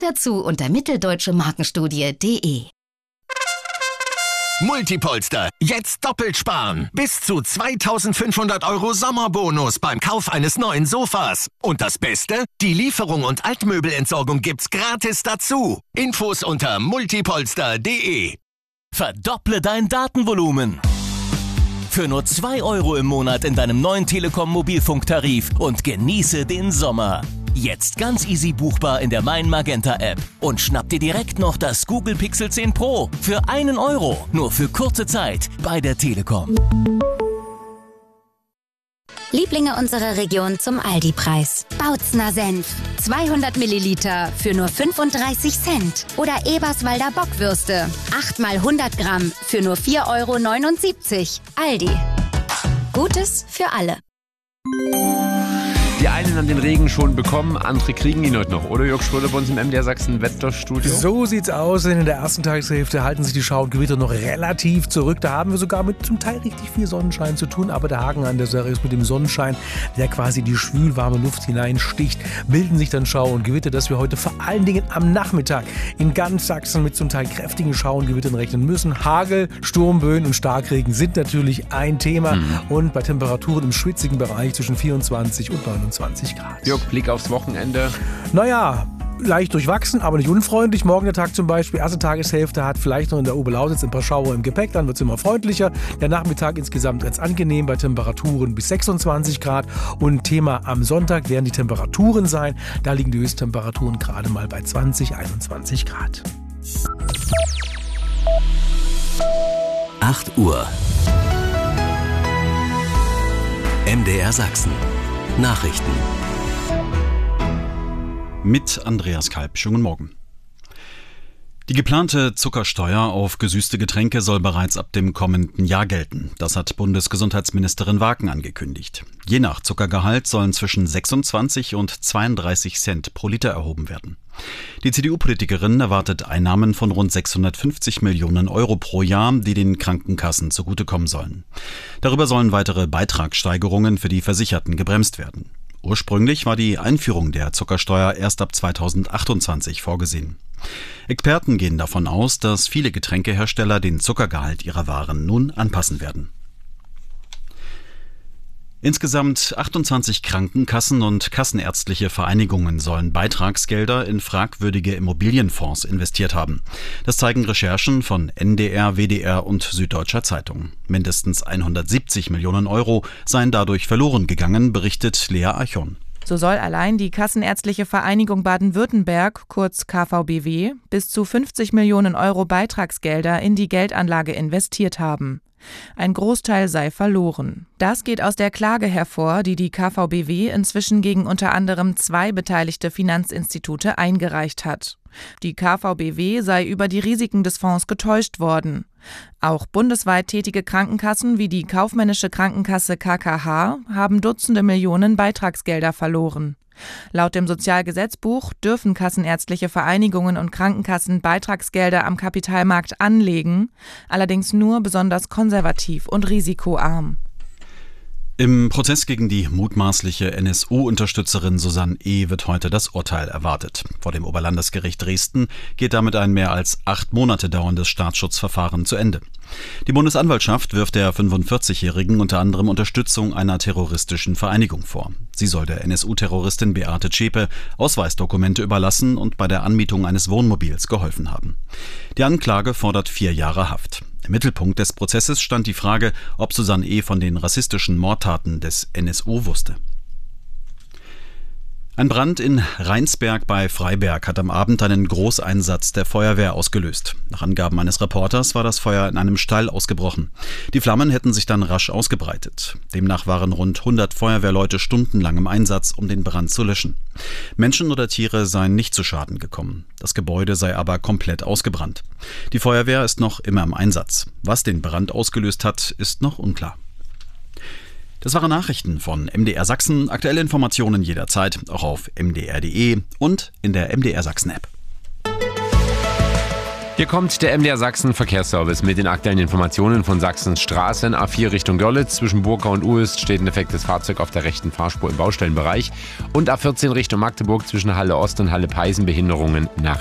Dazu unter mitteldeutsche-markenstudie.de. Multipolster, jetzt doppelt sparen. Bis zu 2.500 € Sommerbonus beim Kauf eines neuen Sofas. Und das Beste? Die Lieferung und Altmöbelentsorgung gibt's gratis dazu. Infos unter multipolster.de. Verdopple dein Datenvolumen. Für nur 2 € im Monat in deinem neuen Telekom-Mobilfunktarif und genieße den Sommer. Jetzt ganz easy buchbar in der Mein Magenta App. Und schnapp dir direkt noch das Google Pixel 10 Pro für 1 €. Nur für kurze Zeit bei der Telekom. Lieblinge unserer Region zum Aldi-Preis. Bautzner Senf. 200 Milliliter für nur 35 Cent. Oder Eberswalder Bockwürste. 8 mal 100 Gramm für nur 4,79 €. Aldi. Gutes für alle. Die einen haben den Regen schon bekommen, andere kriegen ihn heute noch. Oder Jörg Schröder bei uns im MDR Sachsen Wetterstudio? So sieht's aus. In der ersten Tageshälfte halten sich die Schauer und Gewitter noch relativ zurück. Da haben wir sogar mit zum Teil richtig viel Sonnenschein zu tun. Aber der Haken an der Sache ist, mit dem Sonnenschein, der quasi in die schwülwarme Luft hineinsticht, bilden sich dann Schauer und Gewitter, dass wir heute vor allen Dingen am Nachmittag in ganz Sachsen mit zum Teil kräftigen Schauer und Gewittern rechnen müssen. Hagel, Sturmböen und Starkregen sind natürlich ein Thema. Und bei Temperaturen im schwitzigen Bereich zwischen 24 und 29 Grad. Jörg, Blick aufs Wochenende. Naja, leicht durchwachsen, aber nicht unfreundlich. Morgen der Tag zum Beispiel, erste Tageshälfte hat vielleicht noch in der Oberlausitz ein paar Schauer im Gepäck, dann wird es immer freundlicher. Der Nachmittag insgesamt ganz angenehm bei Temperaturen bis 26 Grad. Und Thema am Sonntag werden die Temperaturen sein. Da liegen die Höchsttemperaturen gerade mal bei 20, 21 Grad. 8 Uhr. MDR Sachsen. Nachrichten. Mit Andreas Kalb. Schönen Morgen. Die geplante Zuckersteuer auf gesüßte Getränke soll bereits ab dem kommenden Jahr gelten. Das hat Bundesgesundheitsministerin Waken angekündigt. Je nach Zuckergehalt sollen zwischen 26 und 32 Cent pro Liter erhoben werden. Die CDU-Politikerin erwartet Einnahmen von rund 650 Millionen € pro Jahr, die den Krankenkassen zugutekommen sollen. Darüber sollen weitere Beitragssteigerungen für die Versicherten gebremst werden. Ursprünglich war die Einführung der Zuckersteuer erst ab 2028 vorgesehen. Experten gehen davon aus, dass viele Getränkehersteller den Zuckergehalt ihrer Waren nun anpassen werden. Insgesamt 28 Krankenkassen und kassenärztliche Vereinigungen sollen Beitragsgelder in fragwürdige Immobilienfonds investiert haben. Das zeigen Recherchen von NDR, WDR und Süddeutscher Zeitung. Mindestens 170 Millionen € seien dadurch verloren gegangen, berichtet Lea Archon. So soll allein die Kassenärztliche Vereinigung Baden-Württemberg, kurz KVBW, bis zu 50 Millionen € Beitragsgelder in die Geldanlage investiert haben. Ein Großteil sei verloren. Das geht aus der Klage hervor, die die KVBW inzwischen gegen unter anderem 2 beteiligte Finanzinstitute eingereicht hat. Die KVBW sei über die Risiken des Fonds getäuscht worden. Auch bundesweit tätige Krankenkassen wie die kaufmännische Krankenkasse KKH haben Dutzende Millionen Beitragsgelder verloren. Laut dem Sozialgesetzbuch dürfen kassenärztliche Vereinigungen und Krankenkassen Beitragsgelder am Kapitalmarkt anlegen, allerdings nur besonders konservativ und risikoarm. Im Prozess gegen die mutmaßliche NSU-Unterstützerin Susanne E. wird heute das Urteil erwartet. Vor dem Oberlandesgericht Dresden geht damit ein mehr als 8 Monate dauerndes Staatsschutzverfahren zu Ende. Die Bundesanwaltschaft wirft der 45-Jährigen unter anderem Unterstützung einer terroristischen Vereinigung vor. Sie soll der NSU-Terroristin Beate Zschäpe Ausweisdokumente überlassen und bei der Anmietung eines Wohnmobils geholfen haben. Die Anklage fordert 4 Jahre Haft. Im Mittelpunkt des Prozesses stand die Frage, ob Susanne E. von den rassistischen Mordtaten des NSU wusste. Ein Brand in Rheinsberg bei Freiberg hat am Abend einen Großeinsatz der Feuerwehr ausgelöst. Nach Angaben eines Reporters war das Feuer in einem Stall ausgebrochen. Die Flammen hätten sich dann rasch ausgebreitet. Demnach waren rund 100 Feuerwehrleute stundenlang im Einsatz, um den Brand zu löschen. Menschen oder Tiere seien nicht zu Schaden gekommen. Das Gebäude sei aber komplett ausgebrannt. Die Feuerwehr ist noch immer im Einsatz. Was den Brand ausgelöst hat, ist noch unklar. Das waren Nachrichten von MDR Sachsen. Aktuelle Informationen jederzeit, auch auf mdr.de und in der MDR Sachsen App. Hier kommt der MDR Sachsen Verkehrsservice mit den aktuellen Informationen von Sachsens Straßen. A4 Richtung Görlitz. Zwischen Burgau und Uest steht ein defektes Fahrzeug auf der rechten Fahrspur im Baustellenbereich. Und A14 Richtung Magdeburg zwischen Halle Ost und Halle Peisen Behinderungen nach